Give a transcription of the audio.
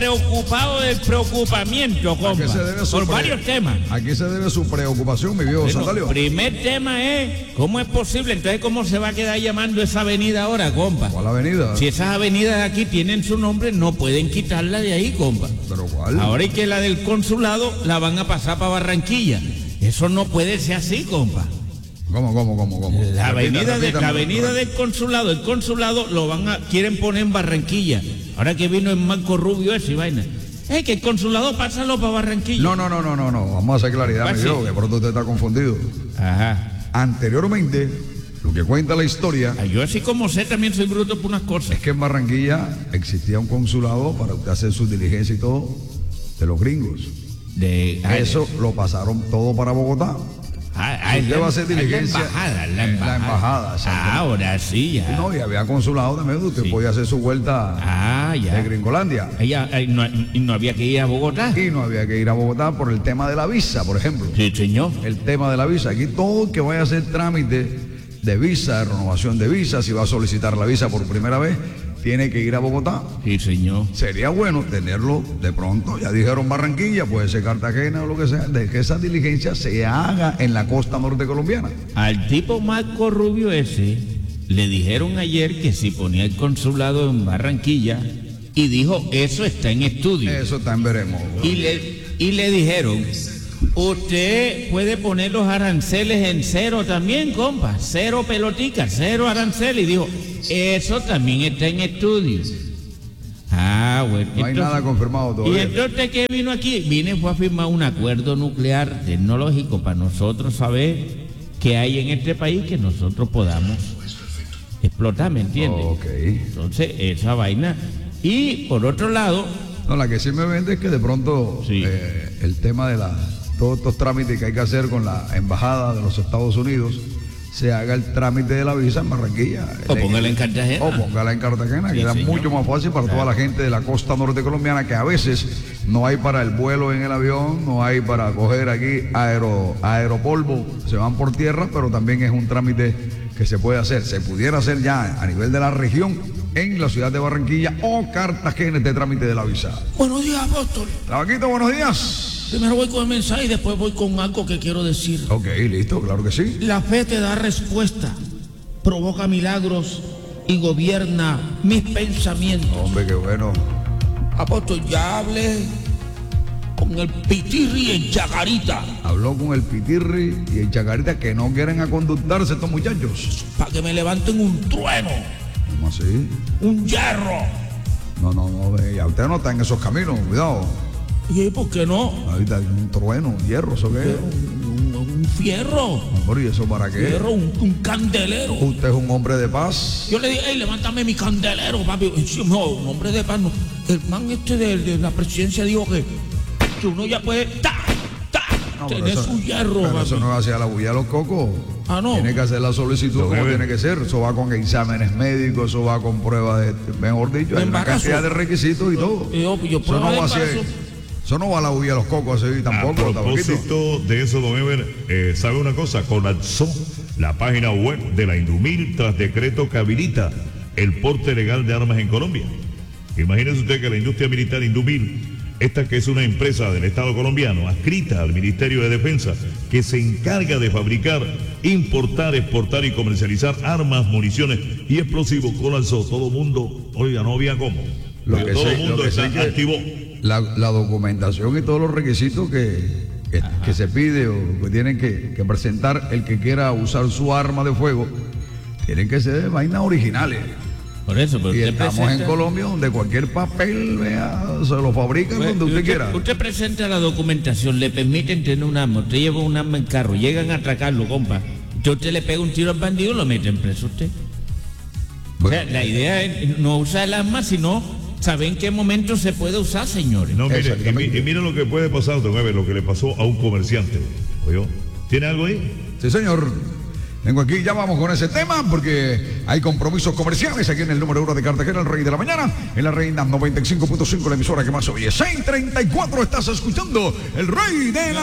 Preocupado del preocupamiento, compa, por varios temas. ¿A qué se debe su preocupación, mi viejo Sandalio? Primer tema es, ¿cómo es posible? Entonces, ¿cómo se va a quedar llamando esa avenida ahora, compa? ¿Cuál avenida? Si esas avenidas de aquí tienen su nombre, no pueden quitarla de ahí, compa. ¿Pero cuál? Ahora es que la del consulado la van a pasar para Barranquilla. Eso no puede ser así, compa. ¿Cómo? La avenida del consulado, el consulado quieren poner en Barranquilla. Ahora que vino en Marco Rubio ese y vaina. Que el consulado pásalo para Barranquilla. No. Vamos a hacer claridad, mi viejo, que pronto usted está confundido. Ajá. Anteriormente, lo que cuenta la historia... Yo así como sé, también soy bruto por unas cosas. Es que en Barranquilla existía un consulado para usted hacer sus diligencias y todo, de los gringos. Eso lo pasaron todo para Bogotá. Usted va a hacer diligencia en la embajada. Ahora sí, ya. No, y había consulado también, usted podía hacer su vuelta de Gringolandia. Y no había que ir a Bogotá. Y no había que ir a Bogotá por el tema de la visa, por ejemplo. Sí, señor. El tema de la visa. Aquí todo el que vaya a hacer trámite de visa, de renovación de visa, si va a solicitar la visa por primera vez, tiene que ir a Bogotá. Sí, señor. Sería bueno tenerlo de pronto. Ya dijeron Barranquilla, puede ser Cartagena o lo que sea, de que esa diligencia se haga en la costa norte colombiana. Al tipo Marco Rubio ese le dijeron ayer que si ponía el consulado en Barranquilla y dijo, eso está en estudio. Eso está en veremos. Y le dijeron, usted puede poner los aranceles en cero también, compa. Cero peloticas, cero aranceles. Y dijo, eso también está en estudio. Bueno. No hay nada confirmado todavía. ¿Y entonces qué vino aquí? Fue a firmar un acuerdo nuclear tecnológico para nosotros saber qué hay en este país que nosotros podamos explotar, ¿me entiendes? Ok. Entonces, esa vaina. Y por otro lado... No, la que sí me vende es que de pronto el tema de todos estos trámites que hay que hacer con la embajada de los Estados Unidos, se haga el trámite de la visa en Barranquilla. O póngala en Cartagena. O póngala en Cartagena, que era mucho más fácil para toda la gente de la costa norte colombiana, que a veces no hay para el vuelo en el avión, no hay para coger aquí aeropolvo, se van por tierra, pero también es un trámite que se puede hacer. Se pudiera hacer ya a nivel de la región, en la ciudad de Barranquilla o Cartagena, este trámite de la visa. Buenos días, apóstol. Tabaquito, buenos días. Primero voy con el mensaje y después voy con algo que quiero decir. Ok, listo, claro que sí. La fe te da respuesta, provoca milagros y gobierna mis pensamientos. Hombre, qué bueno. Apóstol, ya hablé con el Pitirri y el Chacarita. Habló con el Pitirri y el Chacarita, que no quieren aconductarse estos muchachos. Para que me levanten un trueno. ¿Cómo así? Un hierro. No, ya usted no está en esos caminos, cuidado. ¿Y por qué no? Ahorita hay un trueno, un hierro, ¿eso qué es? Un fierro. ¿Y eso para qué? Fierro, un candelero. Usted es un hombre de paz. Yo le dije, levántame mi candelero, papi. No, un hombre de paz no. El man de la presidencia dijo que uno ya puede tener su hierro, pero papi. eso no es hacia la bulla de los cocos. No. Tiene que hacer la solicitud como tiene que ser. Eso va con exámenes médicos, eso va con pruebas mejor dicho, hay una cantidad de requisitos y todo. Eso no va a la bulla de los cocos así tampoco. A propósito de eso, don Ever, ¿sabe una cosa? Colapsó la página web de la Indumil tras decreto que habilita el porte legal de armas en Colombia. Imagínese usted que la industria militar Indumil, esta que es una empresa del Estado colombiano adscrita al Ministerio de Defensa, que se encarga de fabricar, importar, exportar y comercializar armas, municiones y explosivos, colapsó. Todo el mundo, oiga, no había cómo. Todo el mundo se activó. La documentación y todos los requisitos que se pide o que tienen que presentar el que quiera usar su arma de fuego, tienen que ser vainas originales. Por eso, pero y estamos en Colombia, donde cualquier papel se lo fabrican donde usted quiera. Usted presenta la documentación, le permiten tener un arma, usted lleva un arma en carro, llegan a atracarlo, compa. Usted le pega un tiro al bandido y lo meten preso usted. Bueno, o sea, la idea es no usar el arma, sino saber en qué momento se puede usar, señores. No, mire, y mire lo que puede pasar, don Ever, lo que le pasó a un comerciante. ¿Oyó? ¿Tiene algo ahí? Sí, señor. Vengo aquí, ya vamos con ese tema, porque hay compromisos comerciales aquí en el número 1 de Cartagena, el Rey de la Mañana, en la Reina 95.5, la emisora que más oye. 6:34, estás escuchando el Rey de la